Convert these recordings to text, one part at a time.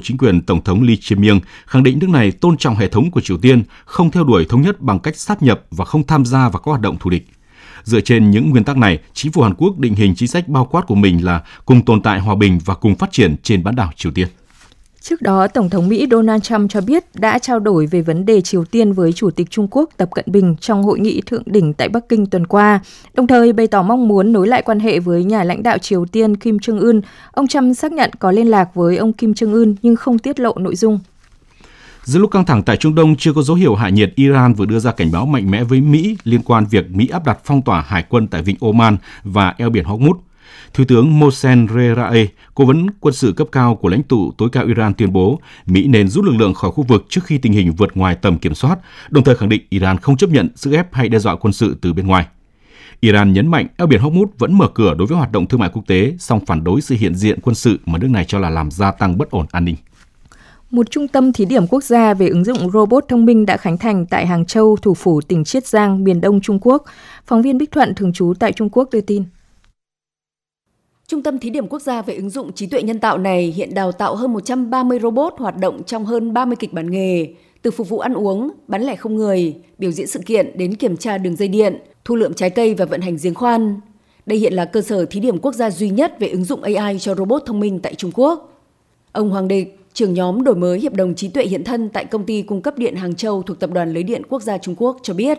chính quyền Tổng thống Lee Jae-myung khẳng định nước này tôn trọng hệ thống của Triều Tiên, không theo đuổi thống nhất bằng cách sáp nhập và không tham gia vào các hoạt động thù địch. Dựa trên những nguyên tắc này, chính phủ Hàn Quốc định hình chính sách bao quát của mình là cùng tồn tại hòa bình và cùng phát triển trên bán đảo Triều Tiên. Trước đó, Tổng thống Mỹ Donald Trump cho biết đã trao đổi về vấn đề Triều Tiên với Chủ tịch Trung Quốc Tập Cận Bình trong hội nghị thượng đỉnh tại Bắc Kinh tuần qua, đồng thời bày tỏ mong muốn nối lại quan hệ với nhà lãnh đạo Triều Tiên Kim Jong-un. Ông Trump xác nhận có liên lạc với ông Kim Jong-un nhưng không tiết lộ nội dung. Giữa lúc căng thẳng tại Trung Đông chưa có dấu hiệu hạ nhiệt, Iran vừa đưa ra cảnh báo mạnh mẽ với Mỹ liên quan việc Mỹ áp đặt phong tỏa hải quân tại vịnh Oman và eo biển Hormuz. Thiếu tướng Mohsen Rerae, cố vấn quân sự cấp cao của lãnh tụ tối cao Iran tuyên bố Mỹ nên rút lực lượng khỏi khu vực trước khi tình hình vượt ngoài tầm kiểm soát, đồng thời khẳng định Iran không chấp nhận sức ép hay đe dọa quân sự từ bên ngoài. Iran nhấn mạnh eo biển Hormuz vẫn mở cửa đối với hoạt động thương mại quốc tế, song phản đối sự hiện diện quân sự mà nước này cho là làm gia tăng bất ổn an ninh. Một trung tâm thí điểm quốc gia về ứng dụng robot thông minh đã khánh thành tại Hàng Châu, thủ phủ tỉnh Chiết Giang, miền Đông Trung Quốc. Phóng viên Bích Thuận thường trú tại Trung Quốc đưa tin. Trung tâm thí điểm quốc gia về ứng dụng trí tuệ nhân tạo này hiện đào tạo hơn 130 robot hoạt động trong hơn 30 kịch bản nghề, từ phục vụ ăn uống, bán lẻ không người, biểu diễn sự kiện đến kiểm tra đường dây điện, thu lượm trái cây và vận hành giếng khoan. Đây hiện là cơ sở thí điểm quốc gia duy nhất về ứng dụng AI cho robot thông minh tại Trung Quốc. Ông Hoàng Địch, trưởng nhóm đổi mới hiệp đồng trí tuệ hiện thân tại công ty cung cấp điện Hàng Châu thuộc Tập đoàn Lưới điện Quốc gia Trung Quốc cho biết.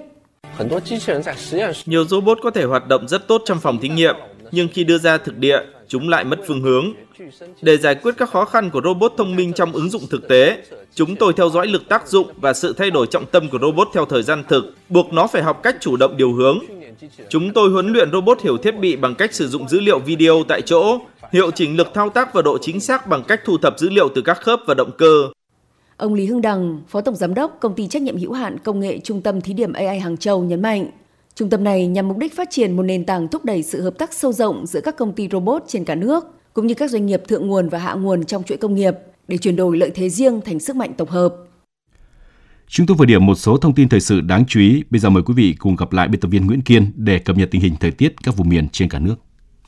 Nhiều robot có thể hoạt động rất tốt trong phòng thí nghiệm, nhưng khi đưa ra thực địa, chúng lại mất phương hướng. Để giải quyết các khó khăn của robot thông minh trong ứng dụng thực tế, chúng tôi theo dõi lực tác dụng và sự thay đổi trọng tâm của robot theo thời gian thực, buộc nó phải học cách chủ động điều hướng. Chúng tôi huấn luyện robot hiểu thiết bị bằng cách sử dụng dữ liệu video tại chỗ, hiệu chỉnh lực thao tác và độ chính xác bằng cách thu thập dữ liệu từ các khớp và động cơ. Ông Lý Hưng Đằng, Phó Tổng Giám đốc Công ty trách nhiệm hữu hạn Công nghệ Trung tâm Thí điểm AI Hàng Châu nhấn mạnh, trung tâm này nhằm mục đích phát triển một nền tảng thúc đẩy sự hợp tác sâu rộng giữa các công ty robot trên cả nước, cũng như các doanh nghiệp thượng nguồn và hạ nguồn trong chuỗi công nghiệp, để chuyển đổi lợi thế riêng thành sức mạnh tổng hợp. Chúng tôi vừa điểm một số thông tin thời sự đáng chú ý. Bây giờ mời quý vị cùng gặp lại biên tập viên Nguyễn Kiên để cập nhật tình hình thời tiết các vùng miền trên cả nước.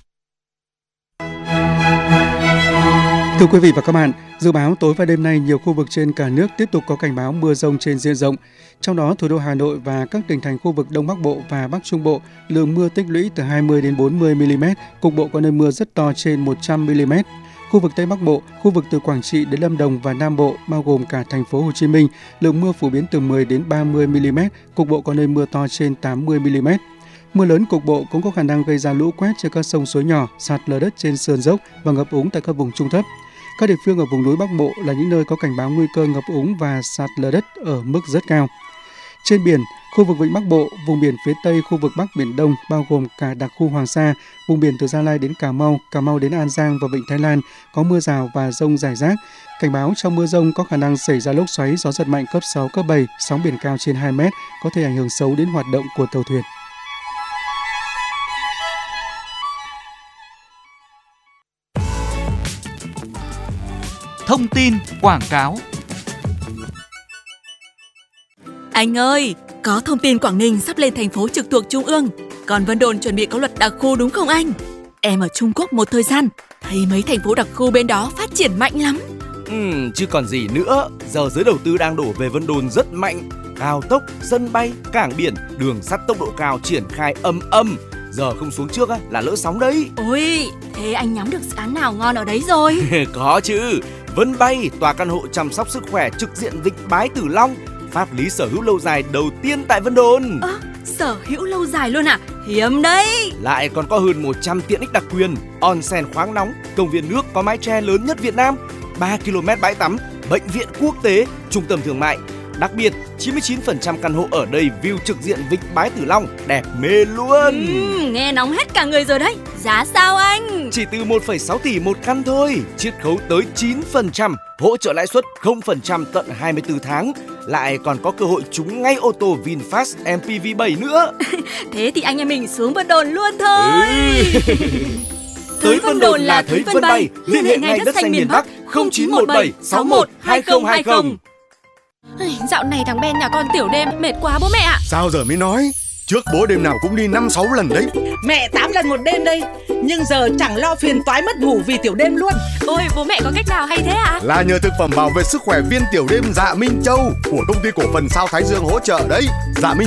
Thưa quý vị và các bạn, dự báo tối và đêm nay nhiều khu vực trên cả nước tiếp tục có cảnh báo mưa rông trên diện rộng. Trong đó, thủ đô Hà Nội và các tỉnh thành khu vực Đông Bắc Bộ và Bắc Trung Bộ, lượng mưa tích lũy từ 20 đến 40 mm, cục bộ có nơi mưa rất to trên 100 mm. Khu vực Tây Bắc Bộ, khu vực từ Quảng Trị đến Lâm Đồng và Nam Bộ, bao gồm cả thành phố Hồ Chí Minh, lượng mưa phổ biến từ 10 đến 30 mm, cục bộ có nơi mưa to trên 80 mm. Mưa lớn cục bộ cũng có khả năng gây ra lũ quét trên các sông suối nhỏ, sạt lở đất trên sườn dốc và ngập úng tại các vùng trung thấp. Các địa phương ở vùng núi Bắc Bộ là những nơi có cảnh báo nguy cơ ngập úng và sạt lở đất ở mức rất cao. Trên biển, khu vực Vịnh Bắc Bộ, vùng biển phía Tây khu vực Bắc Biển Đông bao gồm cả đặc khu Hoàng Sa, vùng biển từ Gia Lai đến Cà Mau đến An Giang và Vịnh Thái Lan có mưa rào và dông rải rác. Cảnh báo trong mưa dông có khả năng xảy ra lốc xoáy, gió giật mạnh cấp 6, cấp 7, sóng biển cao trên 2 mét, có thể ảnh hưởng xấu đến hoạt động của tàu thuyền. Thông tin quảng cáo. Anh ơi, có thông tin Quảng Ninh sắp lên thành phố trực thuộc Trung ương, còn Vân Đồn chuẩn bị có luật đặc khu đúng không anh? Em ở Trung Quốc một thời gian, thấy mấy thành phố đặc khu bên đó phát triển mạnh lắm. Chứ còn gì nữa, giờ giới đầu tư đang đổ về Vân Đồn rất mạnh. Cao tốc, sân bay, cảng biển, đường sắt tốc độ cao triển khai âm. Giờ không xuống trước là lỡ sóng đấy. Ôi, thế anh nhắm được dự án nào ngon ở đấy rồi? Có chứ, Vân Bay, tòa căn hộ chăm sóc sức khỏe trực diện Vịnh Bái Tử Long, pháp lý sở hữu lâu dài đầu tiên tại Vân Đồn. Sở hữu lâu dài luôn à? Hiếm đấy. Lại còn có hơn 100 tiện ích đặc quyền, onsen khoáng nóng, công viên nước có mái che lớn nhất Việt Nam, 3 km bãi tắm, bệnh viện quốc tế, trung tâm thương mại. Đặc biệt, 99% căn hộ ở đây view trực diện Vịnh Bái Tử Long, đẹp mê luôn. Nghe nóng hết cả người rồi đấy. Giá sao anh? Chỉ từ 1,6 tỷ một căn thôi, chiết khấu tới 9%, hỗ trợ lãi suất 0% tận 24 tháng. Lại còn có cơ hội trúng ngay ô tô VinFast MPV 7 nữa. Thế thì anh em mình xuống Vân Đồn luôn thôi. Tới Vân Đồn là thấy Vân Bay. Liên hệ ngay đất xanh miền Bắc 0917 61 2020. Dạo này thằng Ben nhà con tiểu đêm mệt quá bố mẹ ạ. Sao giờ mới nói? Trước bố đêm nào cũng đi 5-6 lần đấy. Mẹ 8 lần một đêm đây. Nhưng giờ chẳng lo phiền toái mất ngủ vì tiểu đêm luôn. Ôi, bố mẹ có cách nào hay thế ạ? Là nhờ thực phẩm bảo vệ sức khỏe viên tiểu đêm Dạ Minh Châu của công ty cổ phần Sao Thái Dương hỗ trợ đấy. Dạ Minh